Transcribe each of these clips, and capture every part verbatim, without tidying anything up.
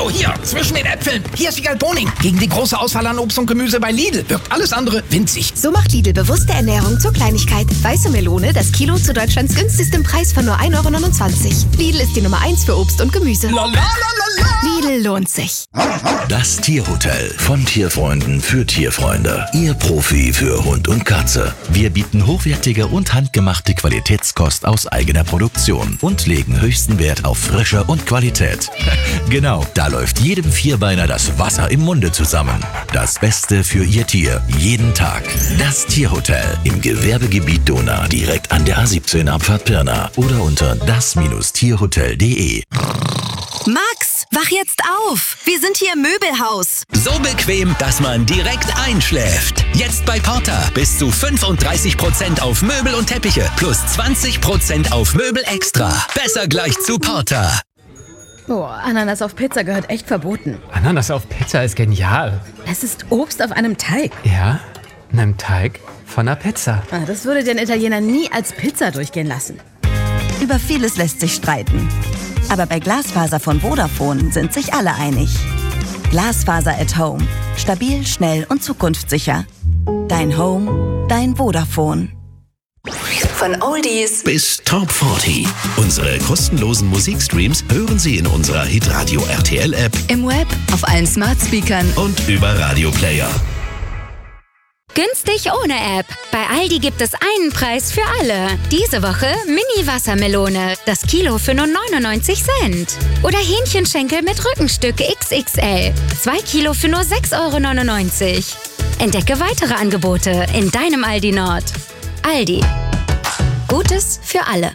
Oh, hier, zwischen den Äpfeln. Hier ist Egal Boning. Gegen die große Auswahl an Obst und Gemüse bei Lidl wirkt alles andere winzig. So macht Lidl bewusste Ernährung zur Kleinigkeit. Weiße Melone, das Kilo zu Deutschlands günstigstem Preis von nur ein Euro neunundzwanzig. Lidl ist die Nummer eins für Obst und Gemüse. La, la, la, la, la. Lidl lohnt sich. Das Tierhotel. Von Tierfreunden für Tierfreunde. Ihr Profi für Hund und Katze. Wir bieten hochwertige und handgemachte Qualitätskost aus eigener Produktion und legen höchsten Wert auf Frische und Qualität. Genau, da läuft jedem Vierbeiner das Wasser im Munde zusammen. Das Beste für Ihr Tier, jeden Tag. Das Tierhotel im Gewerbegebiet Donau, direkt an der A siebzehn Abfahrt Pirna oder unter das Tierhotel punkt de. Max, wach jetzt auf! Wir sind hier im Möbelhaus. So bequem, dass man direkt einschläft. Jetzt bei Porter bis zu fünfunddreißig Prozent auf Möbel und Teppiche plus zwanzig Prozent auf Möbel extra. Besser gleich zu Porter. Boah, Ananas auf Pizza gehört echt verboten. Ananas auf Pizza ist genial. Es ist Obst auf einem Teig. Ja, in einem Teig von einer Pizza. Ah, das würde den Italiener nie als Pizza durchgehen lassen. Über vieles lässt sich streiten. Aber bei Glasfaser von Vodafone sind sich alle einig. Glasfaser at Home. Stabil, schnell und zukunftssicher. Dein Home, dein Vodafone. Von Oldies Bis Top vierzig. Unsere kostenlosen Musikstreams hören Sie in unserer Hitradio R T L App im Web, auf allen Smart Speakern und über Radio Player. Günstig ohne App. Bei Aldi gibt es einen Preis für alle. Diese Woche Mini-Wassermelone. Das Kilo für nur neunundneunzig Cent. Oder Hähnchenschenkel mit Rückenstück X X L. Zwei Kilo für nur sechs Euro neunundneunzig. Entdecke weitere Angebote in deinem Aldi Nord. Aldi. Gutes für alle.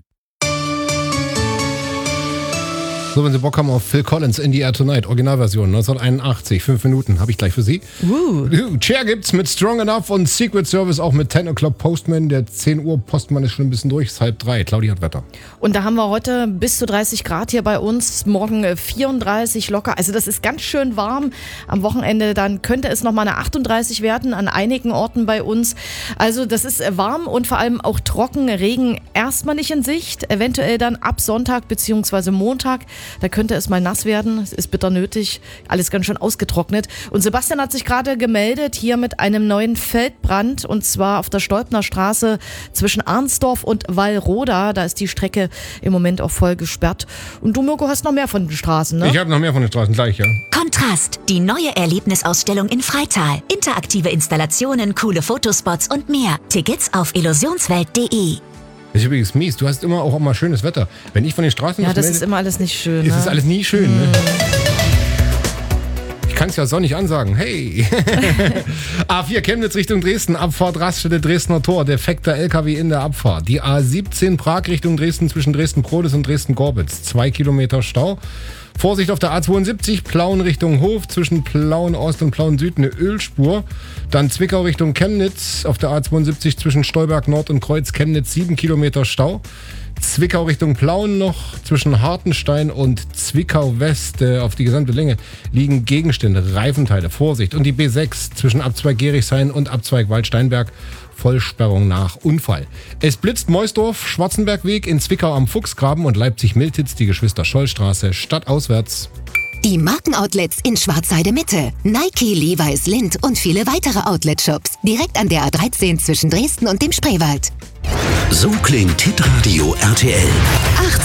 So, wenn Sie Bock haben auf Phil Collins, In the Air Tonight, Originalversion neunzehnhunderteinundachtzig, fünf Minuten, habe ich gleich für Sie. Uh. Chair gibt's mit Strong Enough und Secret Service auch mit ten o'clock Postman. Der zehn Uhr Postmann ist schon ein bisschen durch, ist halb drei. Claudia hat Wetter. Und da haben wir heute bis zu dreißig Grad hier bei uns, morgen vierunddreißig locker. Also das ist ganz schön warm. Am Wochenende dann könnte es nochmal eine achtunddreißig werden an einigen Orten bei uns. Also das ist warm und vor allem auch trocken. Regen erstmal nicht in Sicht, eventuell dann ab Sonntag bzw. Montag. Da könnte es mal nass werden, es ist bitter nötig, alles ganz schön ausgetrocknet. Und Sebastian hat sich gerade gemeldet hier mit einem neuen Feldbrand und zwar auf der Stolpner Straße zwischen Arnsdorf und Wallroda. Da ist die Strecke im Moment auch voll gesperrt. Und du, Mirko, hast noch mehr von den Straßen, ne? Ich habe noch mehr von den Straßen, gleich, ja. Kontrast, die neue Erlebnisausstellung in Freital. Interaktive Installationen, coole Fotospots und mehr. Tickets auf illusionswelt punkt de. Das ist übrigens mies, du hast immer auch mal schönes Wetter. Wenn ich von den Straßen... Ja, das melde, ist immer alles nicht schön. ist ne? es alles nie schön, mm. ne? Ich kann es ja sonnig ansagen. Hey! A vier Chemnitz Richtung Dresden, Abfahrt Raststätte Dresdner Tor, defekter L K W in der Abfahrt. Die A siebzehn Prag Richtung Dresden zwischen Dresden-Prodes und Dresden-Gorbitz, zwei Kilometer Stau. Vorsicht auf der A zweiundsiebzig, Plauen Richtung Hof, zwischen Plauen Ost und Plauen Süd eine Ölspur. Dann Zwickau Richtung Chemnitz, auf der A zweiundsiebzig zwischen Stolberg Nord und Kreuz Chemnitz, sieben Kilometer Stau. Zwickau Richtung Plauen noch, zwischen Hartenstein und Zwickau West, äh, auf die gesamte Länge liegen Gegenstände, Reifenteile, Vorsicht. Und die B sechs zwischen Abzweig Gerichshain und Abzweig Waldsteinberg, Vollsperrung nach Unfall. Es blitzt Meusdorf, Schwarzenbergweg in Zwickau am Fuchsgraben und Leipzig-Miltitz, die Geschwister-Scholl-Straße, stadtauswärts. Die Markenoutlets in Schwarzheide Mitte. Nike, Levi's, Lindt und viele weitere Outlet-Shops. Direkt an der A dreizehn zwischen Dresden und dem Spreewald. So klingt Hitradio R T L.